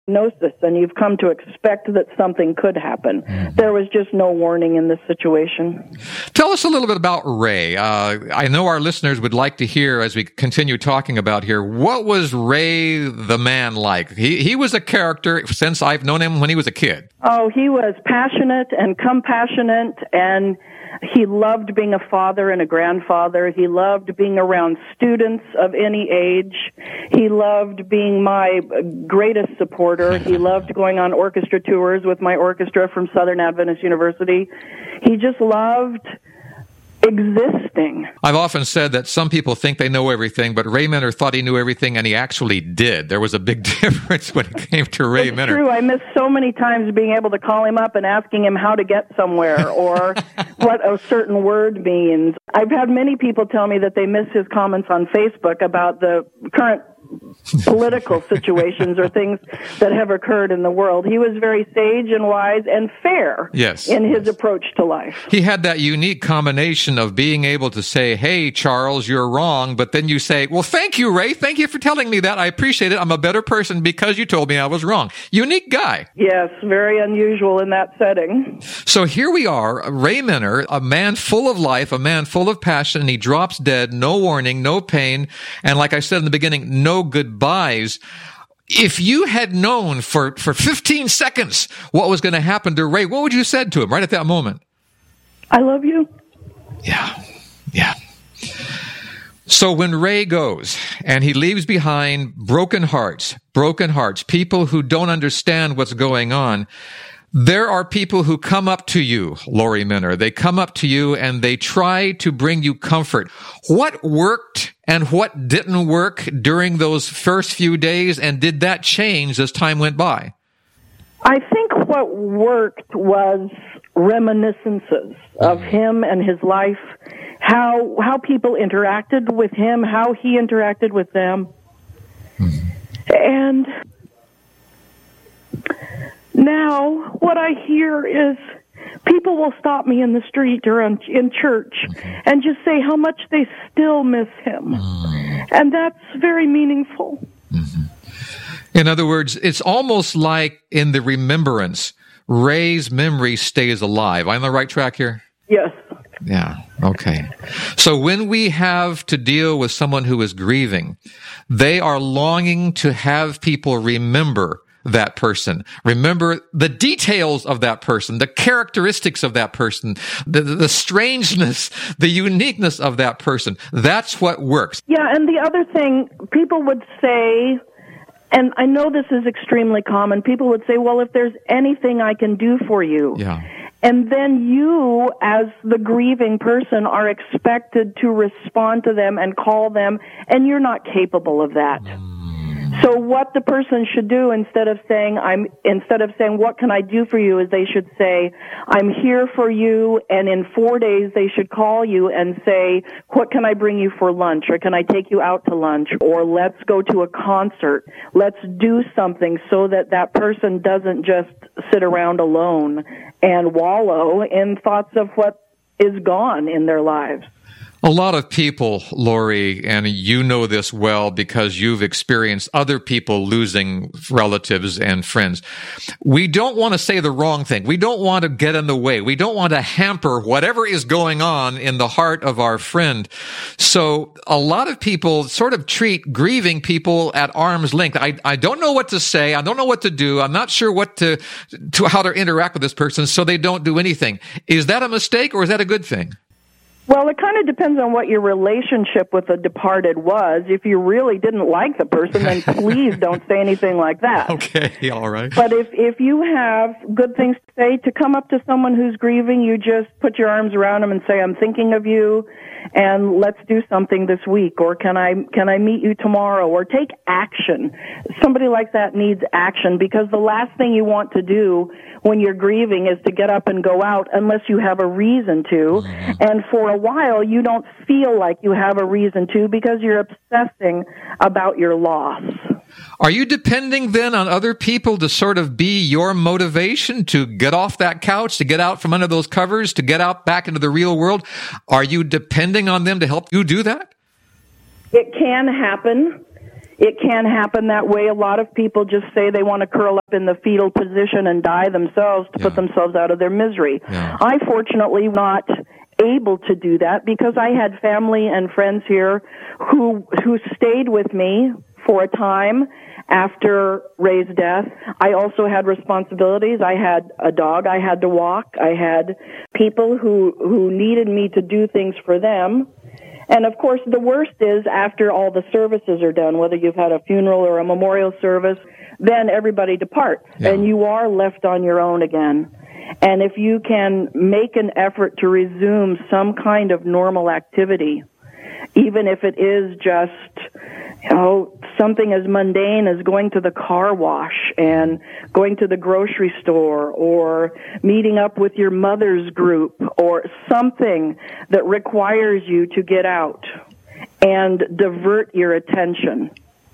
diagnosis, and you've come to expect that something could happen. There was just no warning in this situation. Tell us a little bit about Ray. I know our listeners would like to hear, as we continue talking about here, what was Ray the man like? He was a character since I've known him when he was a kid. Oh, he was passionate and compassionate, and he loved being a father and a grandfather. He loved being around students of any age. He loved being my greatest supporter. He loved going on orchestra tours with my orchestra from Southern Adventist University. He just loved existing. I've often said that some people think they know everything, but Ray Minner thought he knew everything, and he actually did. There was a big difference when it came to Ray Minner. It's true. I miss so many times being able to call him up and asking him how to get somewhere or what a certain word means. I've had many people tell me that they miss his comments on Facebook about the current political situations or things that have occurred in the world. He was very sage and wise and fair in his approach to life. He had that unique combination of being able to say, hey, Charles, you're wrong, but then you say, well, thank you, Ray. Thank you for telling me that. I appreciate it. I'm a better person because you told me I was wrong. Unique guy. Yes, very unusual in that setting. So here we are, Ray Minner, a man full of life, a man full of passion, and he drops dead, no warning, no pain, and like I said in the beginning, no goodbyes. If you had known for 15 seconds what was going to happen to Ray, what would you have said to him right at that moment? I love you. Yeah. So when Ray goes and he leaves behind broken hearts, people who don't understand what's going on, there are people who come up to you, Lori Minner. They come up to you and they try to bring you comfort. What worked and what didn't work during those first few days, and did that change as time went by? I think what worked was reminiscences of him and his life, how people interacted with him, how he interacted with them. And now, what I hear is people will stop me in the street or in church and just say how much they still miss him. And that's very meaningful. In other words, it's almost like in the remembrance, Ray's memory stays alive. I'm on the right track here? Yes. Yeah. Okay. So when we have to deal with someone who is grieving, they are longing to have people remember that person. Remember the details of that person, the characteristics of that person, the strangeness, the uniqueness of that person. That's what works. Yeah, and the other thing, people would say, and I know this is extremely common, people would say, well, if there's anything I can do for you. Yeah. And then you, as the grieving person, are expected to respond to them and call them, and you're not capable of that. So what the person should do instead of saying what can I do for you, is they should say, I'm here for you, and in 4 days they should call you and say, what can I bring you for lunch, or can I take you out to lunch, or let's go to a concert. Let's do something so that person doesn't just sit around alone and wallow in thoughts of what is gone in their lives. A lot of people, Lori, and you know this well because you've experienced other people losing relatives and friends. We don't want to say the wrong thing. We don't want to get in the way. We don't want to hamper whatever is going on in the heart of our friend. So a lot of people sort of treat grieving people at arm's length. I don't know what to say. I don't know what to do. I'm not sure how to interact with this person, so they don't do anything. Is that a mistake, or is that a good thing? Well, it kind of depends on what your relationship with the departed was. If you really didn't like the person, then please don't say anything like that. Okay, all right. But if you have good things to say, to come up to someone who's grieving, you just put your arms around them and say, I'm thinking of you, and let's do something this week, or can I meet you tomorrow, or take action. Somebody like that needs action, because the last thing you want to do when you're grieving is to get up and go out unless you have a reason to. And for a while, you don't feel like you have a reason to because you're obsessing about your loss. Are you depending then on other people to sort of be your motivation to get off that couch, to get out from under those covers, to get out back into the real world? Are you depending on them to help you do that? It can happen. it can happen that way. A lot of people just say they want to curl up in the fetal position and die themselves to put themselves out of their misery. Yeah. I fortunately not able to do that because I had family and friends here who stayed with me for a time after Ray's death. I also had responsibilities. I had a dog I had to walk. I had people who needed me to do things for them. And of course, the worst is after all the services are done, whether you've had a funeral or a memorial service, then everybody departs and you are left on your own again. And if you can make an effort to resume some kind of normal activity, even if it is just, something as mundane as going to the car wash and going to the grocery store or meeting up with your mother's group or something that requires you to get out and divert your attention.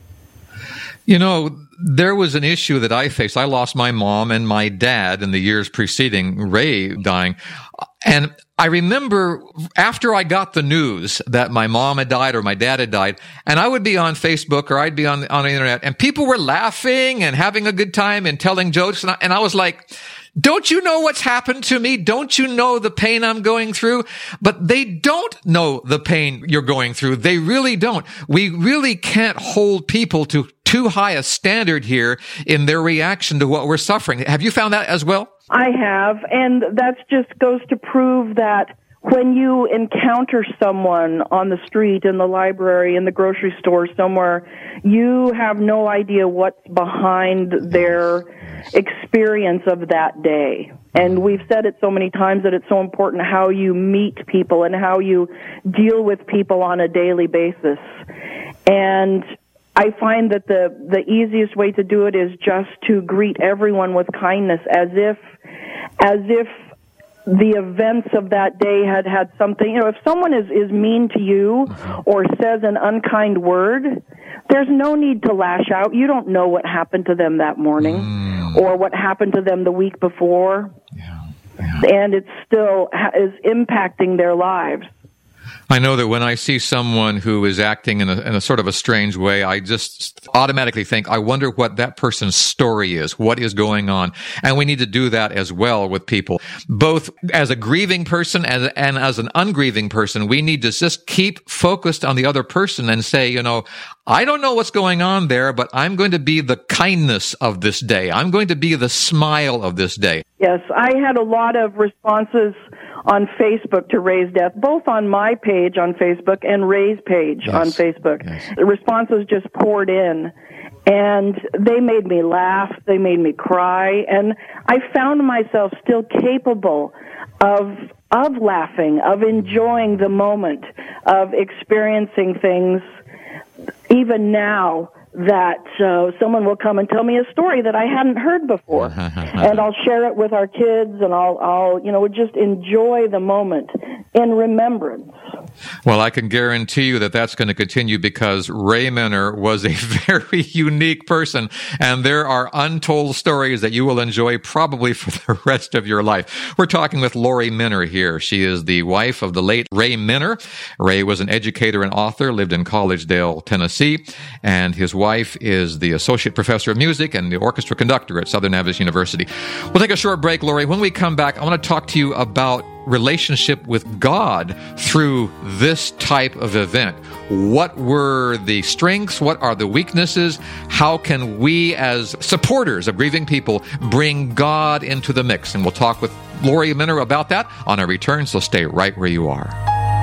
There was an issue that I faced. I lost my mom and my dad in the years preceding Ray dying. And I remember after I got the news that my mom had died or my dad had died, and I would be on Facebook or I'd be on the internet, and people were laughing and having a good time and telling jokes. And I was like, don't you know what's happened to me? Don't you know the pain I'm going through? But they don't know the pain you're going through. They really don't. We really can't hold people to too high a standard here in their reaction to what we're suffering. Have you found that as well? I have, and that just goes to prove that when you encounter someone on the street, in the library, in the grocery store, somewhere, you have no idea what's behind their experience of that day. And we've said it so many times that it's so important how you meet people and how you deal with people on a daily basis. And I find that the easiest way to do it is just to greet everyone with kindness, as if the events of that day had something. If someone is mean to you or says an unkind word, there's no need to lash out. You don't know what happened to them that morning or what happened to them the week before. And it still is impacting their lives. I know that when I see someone who is acting in a sort of a strange way, I just automatically think, I wonder what that person's story is, what is going on. And we need to do that as well with people. Both as a grieving person and as an ungrieving person, we need to just keep focused on the other person and say, I don't know what's going on there, but I'm going to be the kindness of this day. I'm going to be the smile of this day. Yes, I had a lot of responses on Facebook to Ray's death, both on my page on Facebook and Ray's page on Facebook. The responses just poured in, and they made me laugh, they made me cry, and I found myself still capable of laughing, of enjoying the moment, of experiencing things, even now that someone will come and tell me a story that I hadn't heard before, and I'll share it with our kids, and I'll just enjoy the moment in remembrance. Well, I can guarantee you that that's going to continue because Ray Minner was a very unique person, and there are untold stories that you will enjoy probably for the rest of your life. We're talking with Lori Minner here. She is the wife of the late Ray Minner. Ray was an educator and author, lived in Collegedale, Tennessee, and his wife is the associate professor of music and the orchestra conductor at Southern Adventist University. We'll take a short break, Lori. When we come back, I want to talk to you about relationship with God through this type of event. What were the strengths? What are the weaknesses? How can we, as supporters of grieving people, bring God into the mix? And we'll talk with Lori Minner about that on our return, so stay right where you are.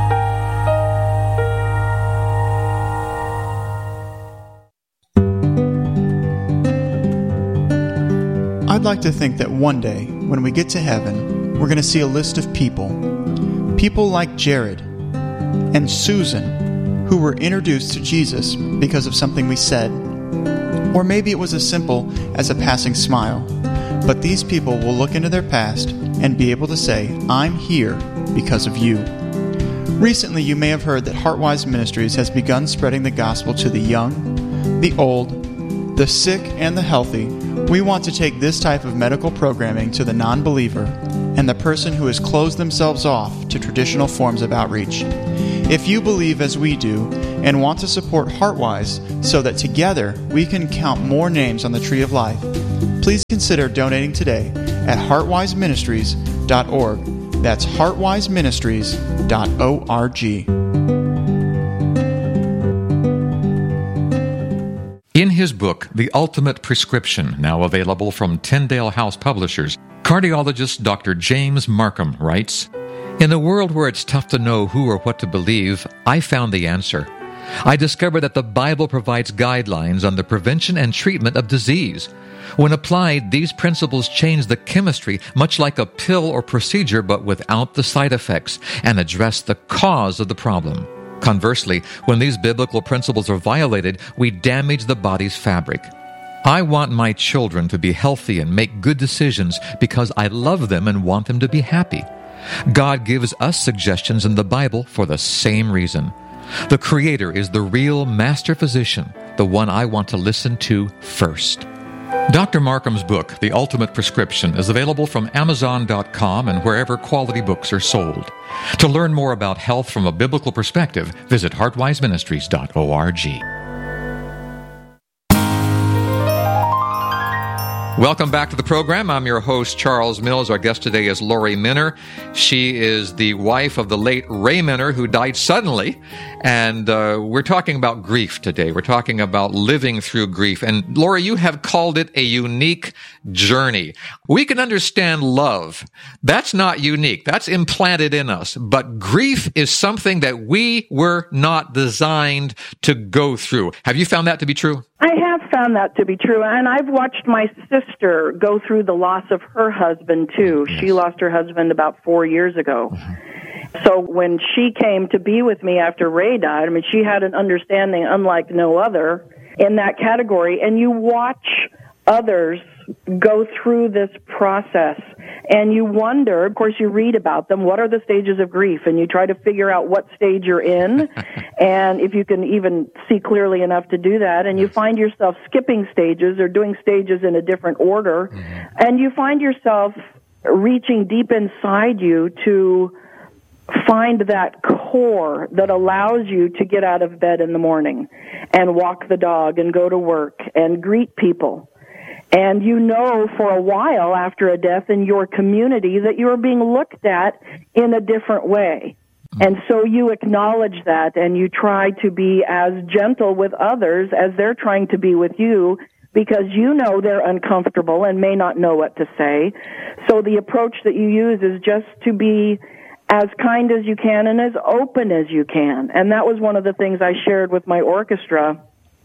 I'd like to think that one day, when we get to heaven, we're going to see a list of people like Jared and Susan, who were introduced to Jesus because of something we said. Or maybe it was as simple as a passing smile. But these people will look into their past and be able to say, I'm here because of you. Recently, you may have heard that Heartwise Ministries has begun spreading the gospel to the young, the old, the sick, and the healthy. We want to take this type of medical programming to the non-believer and the person who has closed themselves off to traditional forms of outreach. If you believe as we do and want to support Heartwise so that together we can count more names on the Tree of Life, please consider donating today at heartwiseministries.org. That's heartwiseministries.org. In his book, The Ultimate Prescription, now available from Tyndale House Publishers, cardiologist Dr. James Marcum writes, "In a world where it's tough to know who or what to believe, I found the answer. I discovered that the Bible provides guidelines on the prevention and treatment of disease. When applied, these principles change the chemistry, much like a pill or procedure, but without the side effects, and address the cause of the problem. Conversely, when these biblical principles are violated, we damage the body's fabric. I want my children to be healthy and make good decisions because I love them and want them to be happy. God gives us suggestions in the Bible for the same reason. The Creator is the real master physician, the one I want to listen to first." Dr. Marcum's book, The Ultimate Prescription, is available from Amazon.com and wherever quality books are sold. To learn more about health from a biblical perspective, visit heartwiseministries.org. Welcome back to the program. I'm your host, Charles Mills. Our guest today is Lori Minner. She is the wife of the late Ray Minner, who died suddenly. And we're talking about grief today. We're talking about living through grief. And Lori, you have called it a unique journey. We can understand love. That's not unique. That's implanted in us. But grief is something that we were not designed to go through. Have you found that to be true? I have found that to be true, and I've watched my sister go through the loss of her husband, too. Yes. She lost her husband about 4 years ago. Mm-hmm. So when she came to be with me after Ray died, I mean, she had an understanding unlike no other in that category, and you watch others go through this process, and you wonder, of course you read about them, what are the stages of grief, and you try to figure out what stage you're in, and if you can even see clearly enough to do that, and you find yourself skipping stages or doing stages in a different order, and you find yourself reaching deep inside you to find that core that allows you to get out of bed in the morning and walk the dog and go to work and greet people. And you know for a while after a death in your community that you are being looked at in a different way. And so you acknowledge that and you try to be as gentle with others as they're trying to be with you because you know they're uncomfortable and may not know what to say. So the approach that you use is just to be as kind as you can and as open as you can. And that was one of the things I shared with my orchestra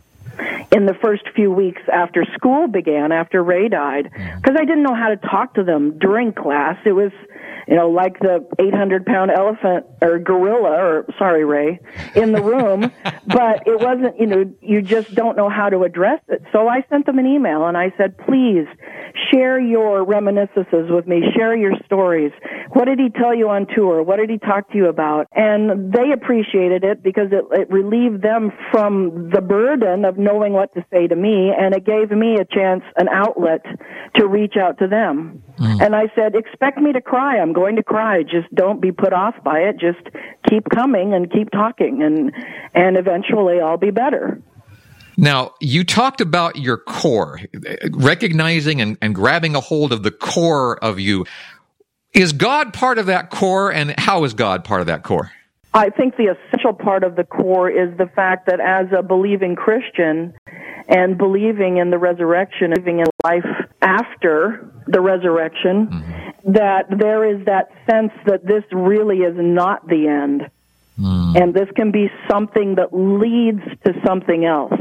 in the first few weeks after school began, after Ray died, because I didn't know how to talk to them during class. It was, like the 800-pound elephant or gorilla, Ray, in the room, but it wasn't, you just don't know how to address it. So I sent them an email and I said, please share your reminiscences with me, share your stories. What did he tell you on tour? What did he talk to you about? And they appreciated it because it relieved them from the burden of knowing what to say to me, and it gave me a chance, an outlet to reach out to them. And I said, expect me to cry. I'm going to cry. Just don't be put off by it. Just keep coming and keep talking, and eventually I'll be better. Now, you talked about your core, recognizing and grabbing a hold of the core of you. Is God part of that core, and how is God part of that core? I think the essential part of the core is the fact that as a believing Christian and believing in the resurrection, living in life after the resurrection, that there is that sense that this really is not the end. And this can be something that leads to something else.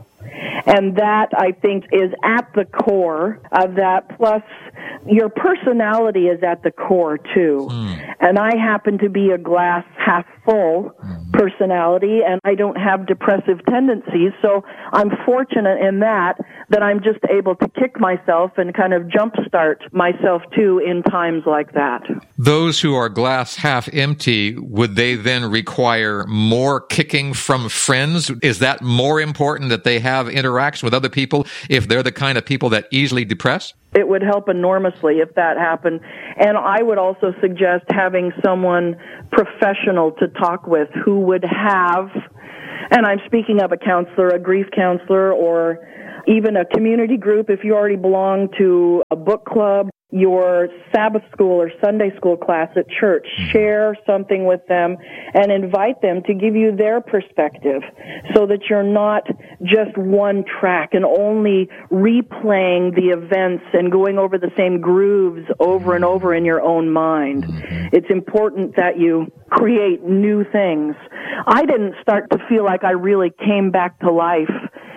And that, I think, is at the core of that, plus your personality is at the core, too. And I happen to be a glass half full personality, and I don't have depressive tendencies, so I'm fortunate in that I'm just able to kick myself and kind of jumpstart myself, too, in times like that. Those who are glass half empty, would they then require more kicking from friends? Is that more important that they have interaction with other people if they're the kind of people that easily depress? It would help enormously if that happened. And I would also suggest having someone professional to talk with who would have And I'm speaking of a counselor, a grief counselor, or even a community group if you already belong to a book club, your Sabbath school or Sunday school class at church. Share something with them and invite them to give you their perspective so that you're not just one track and only replaying the events and going over the same grooves over and over in your own mind. It's important that you create new things. I didn't start to feel like I really came back to life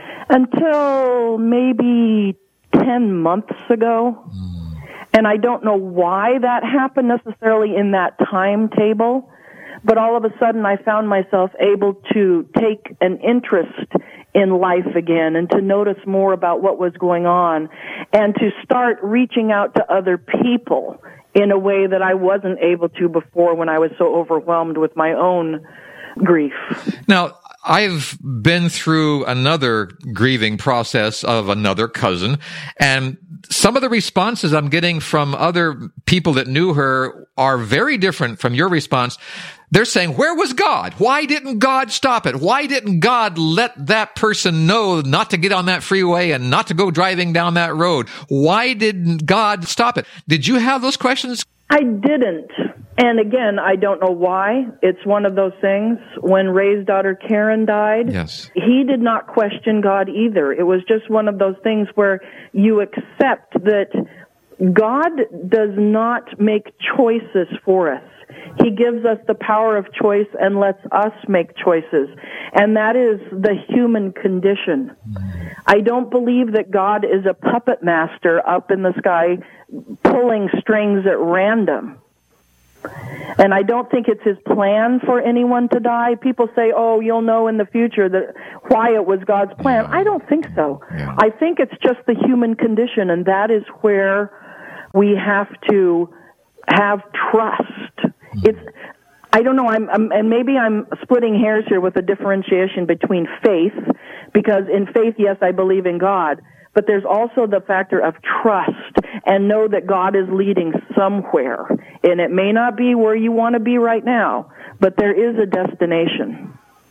until maybe 10 months ago. And I don't know why that happened necessarily in that timetable, but all of a sudden I found myself able to take an interest in life again and to notice more about what was going on and to start reaching out to other people in a way that I wasn't able to before when I was so overwhelmed with my own grief. Now, I've been through another grieving process of another cousin, and some of the responses I'm getting from other people that knew her are very different from your response. They're saying, where was God? Why didn't God stop it? Why didn't God let that person know not to get on that freeway and not to go driving down that road? Why didn't God stop it? Did you have those questions? I didn't. And again, I don't know why. It's one of those things. When Ray's daughter Karen died, yes, he did not question God either. It was just one of those things where you accept that God does not make choices for us. He gives us the power of choice and lets us make choices. And that is the human condition. I don't believe that God is a puppet master up in the sky pulling strings at random. And I don't think it's his plan for anyone to die. People say, oh, you'll know in the future that why it was God's plan. I don't think so. I think it's just the human condition, and that is where we have to have trust. I don't know, and maybe I'm splitting hairs here with a differentiation between faith, because in faith, yes, I believe in God, but there's also the factor of trust and know that God is leading somewhere. And it may not be where you want to be right now, but there is a destination.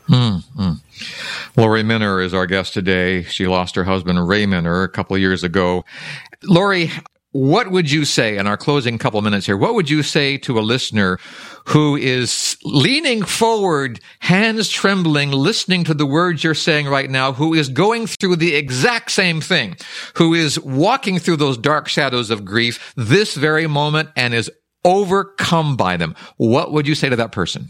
Lori Minner is our guest today. She lost her husband, Ray Minner, a couple of years ago. Lori, what would you say in our closing couple minutes here? What would you say to a listener who is leaning forward, hands trembling, listening to the words you're saying right now, who is going through the exact same thing, who is walking through those dark shadows of grief this very moment and is overcome by them? What would you say to that person?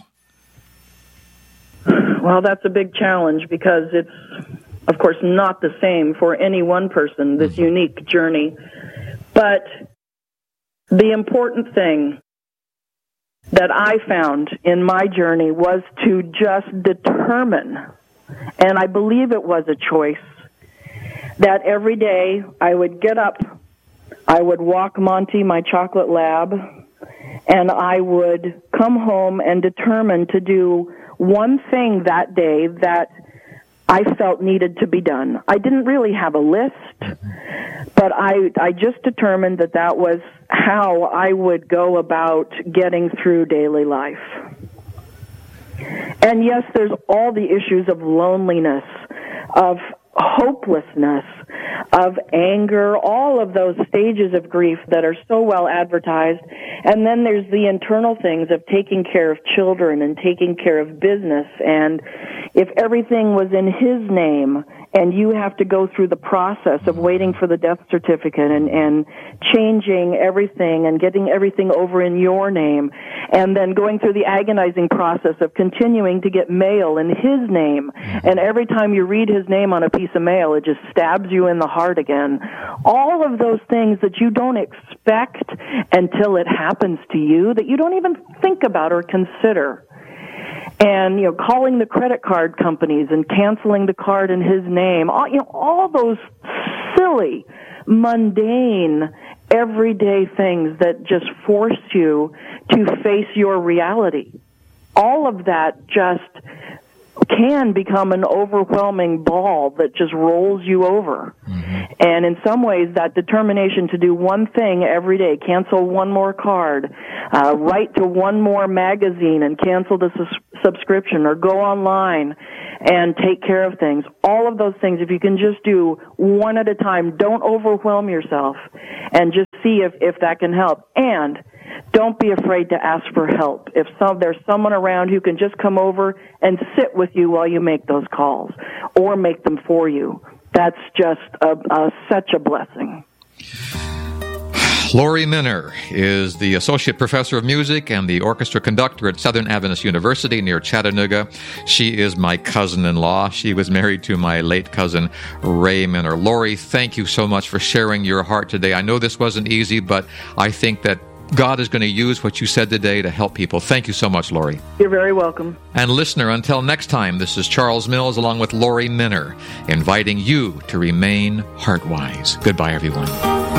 Well, that's a big challenge because it's, of course, not the same for any one person, this unique journey. But the important thing that I found in my journey was to just determine, and I believe it was a choice, that every day I would get up, I would walk Monty, my chocolate lab, and I would come home and determine to do one thing that day that I felt needed to be done. I didn't really have a list, but I just determined that that was how I would go about getting through daily life. And yes, there's all the issues of loneliness, of hopelessness, of anger, all of those stages of grief that are so well advertised. And then there's the internal things of taking care of children and taking care of business. And if everything was in his name and you have to go through the process of waiting for the death certificate and changing everything and getting everything over in your name, and then going through the agonizing process of continuing to get mail in his name, and every time you read his name on a piece of mail, it just stabs you in the heart again. All of those things that you don't expect until it happens to you, that you don't even think about or consider. And, calling the credit card companies and canceling the card in his name, all those silly, mundane, everyday things that just force you to face your reality. All of that just can become an overwhelming ball that just rolls you over. And in some ways, that determination to do one thing every day, cancel one more card, write to one more magazine and cancel the subscription, or go online and take care of things. All of those things, if you can just do one at a time, don't overwhelm yourself, and just see if that can help. And don't be afraid to ask for help. If there's someone around who can just come over and sit with you while you make those calls, or make them for you, that's just such a blessing. Lori Minner is the Associate Professor of Music and the Orchestra Conductor at Southern Adventist University near Chattanooga. She is my cousin-in-law. She was married to my late cousin, Ray Minner. Lori, thank you so much for sharing your heart today. I know this wasn't easy, but I think that God is going to use what you said today to help people. Thank you so much, Lori. You're very welcome. And listener, until next time, this is Charles Mills along with Lori Minner, inviting you to remain heart-wise. Goodbye, everyone.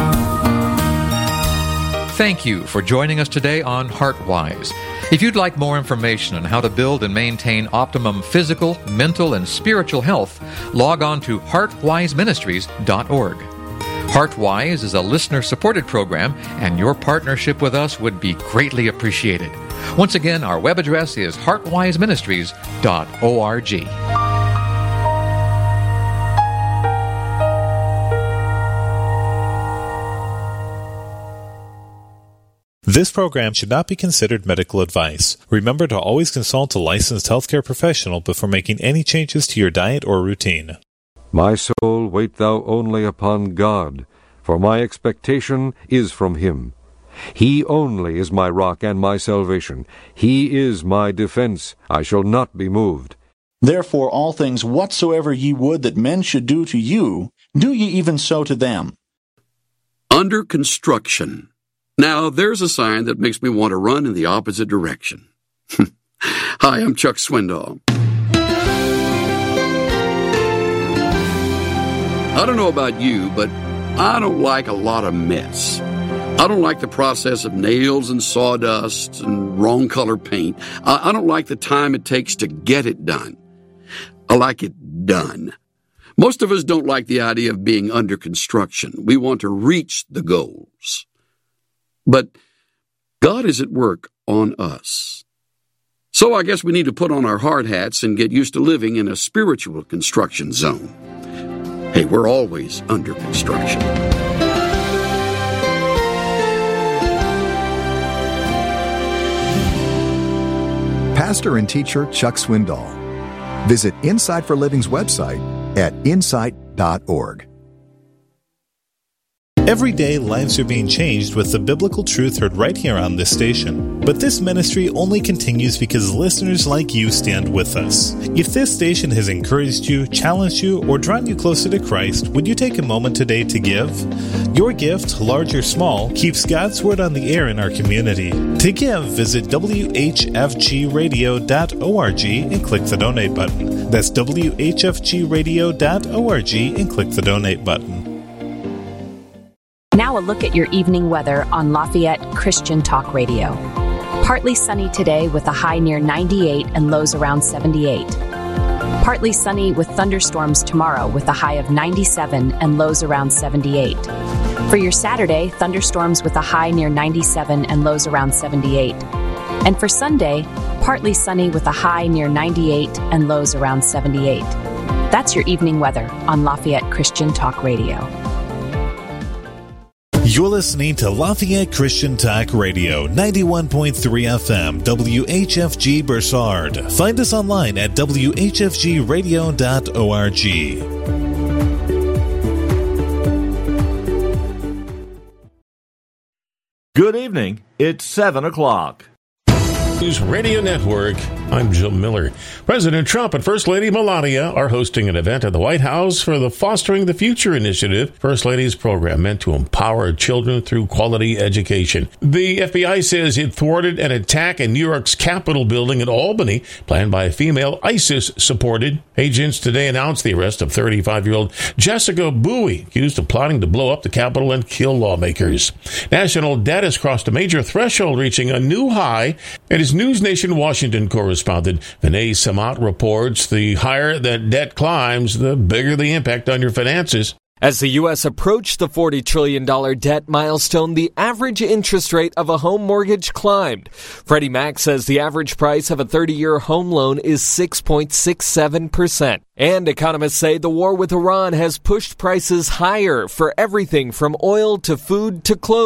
Thank you for joining us today on HeartWise. If you'd like more information on how to build and maintain optimum physical, mental, and spiritual health, log on to heartwiseministries.org. HeartWise is a listener-supported program, and your partnership with us would be greatly appreciated. Once again, our web address is heartwiseministries.org. This program should not be considered medical advice. Remember to always consult a licensed healthcare professional before making any changes to your diet or routine. My soul, wait thou only upon God, for my expectation is from him. He only is my rock and my salvation. He is my defense. I shall not be moved. Therefore all things whatsoever ye would that men should do to you, do ye even so to them. Under construction. Now, there's a sign that makes me want to run in the opposite direction. Hi, I'm Chuck Swindoll. I don't know about you, but I don't like a lot of mess. I don't like the process of nails and sawdust and wrong color paint. I don't like the time it takes to get it done. I like it done. Most of us don't like the idea of being under construction. We want to reach the goals. But God is at work on us. So I guess we need to put on our hard hats and get used to living in a spiritual construction zone. Hey, we're always under construction. Pastor and teacher Chuck Swindoll. Visit Insight for Living's website at insight.org. Every day, lives are being changed with the biblical truth heard right here on this station. But this ministry only continues because listeners like you stand with us. If this station has encouraged you, challenged you, or drawn you closer to Christ, would you take a moment today to give? Your gift, large or small, keeps God's Word on the air in our community. To give, visit whfgradio.org and click the donate button. That's whfgradio.org and click the donate button. Now a look at your evening weather on Lafayette Christian Talk Radio. Partly sunny today with a high near 98 and lows around 78. Partly sunny with thunderstorms tomorrow with a high of 97 and lows around 78. For your Saturday, thunderstorms with a high near 97 and lows around 78. And for Sunday, partly sunny with a high near 98 and lows around 78. That's your evening weather on Lafayette Christian Talk Radio. You're listening to Lafayette Christian Talk Radio, 91.3 FM, WHFG Bursard. Find us online at whfgradio.org. Good evening. It's 7 o'clock. News Radio Network. I'm Joe Miller. President Trump and First Lady Melania are hosting an event at the White House for the Fostering the Future initiative, First Lady's program meant to empower children through quality education. The FBI says it thwarted an attack in New York's Capitol building in Albany, planned by a female ISIS-supported. Agents today announced the arrest of 35-year-old Jessica Bowie, accused of plotting to blow up the Capitol and kill lawmakers. National debt has crossed a major threshold, reaching a new high. And as News Nation Washington correspondent Vinay Samat reports, the higher that debt climbs, the bigger the impact on your finances. As the U.S. approached the $40 trillion debt milestone, the average interest rate of a home mortgage climbed. Freddie Mac says the average price of a 30-year home loan is 6.67%. And economists say the war with Iran has pushed prices higher for everything from oil to food to clothes.